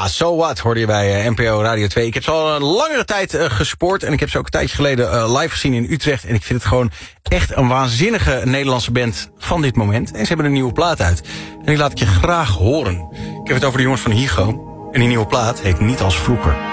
So What hoorde je bij NPO Radio 2. Ik heb ze al een langere tijd gespoord. En ik heb ze ook een tijdje geleden live gezien in Utrecht. En ik vind het gewoon echt een waanzinnige Nederlandse band van dit moment. En ze hebben een nieuwe plaat uit. En die laat ik je graag horen. Ik heb het over de jongens van Hygo. En die nieuwe plaat heet Niet als vroeger.